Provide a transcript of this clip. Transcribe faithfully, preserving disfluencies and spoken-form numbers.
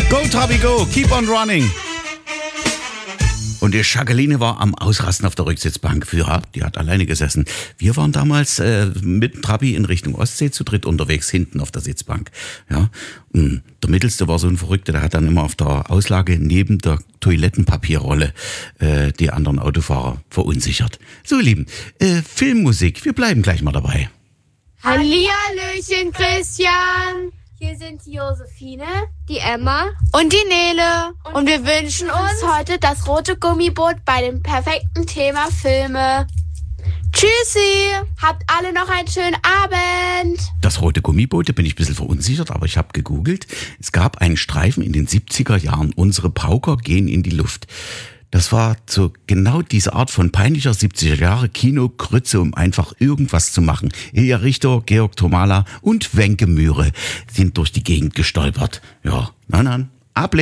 Go, Trabi, go! Keep on running! Und die Jacqueline war am Ausrasten auf der Rücksitzbank. Ja, die hat alleine gesessen. Wir waren damals äh, mit Trabi in Richtung Ostsee zu dritt unterwegs, hinten auf der Sitzbank. Ja, und der Mittelste war so ein Verrückter, der hat dann immer auf der Auslage neben der Toilettenpapierrolle äh, die anderen Autofahrer verunsichert. So, ihr Lieben, äh, Filmmusik, wir bleiben gleich mal dabei. Hallihallöchen, Christian. Hier sind die Josephine, die Emma und die Nele. Und wir wünschen uns heute das rote Gummiboot bei dem perfekten Thema Filme. Tschüssi, habt alle noch einen schönen Abend. Das rote Gummiboot, da bin ich ein bisschen verunsichert, aber ich habe gegoogelt. Es gab einen Streifen in den siebziger Jahren, Unsere Pauker gehen in die Luft. Das war so genau diese Art von peinlicher siebziger Jahre Kino-Grütze, um einfach irgendwas zu machen. Ilja Richter, Georg Tomala und Wenke Mühre sind durch die Gegend gestolpert. Ja, na, na, ablehnen.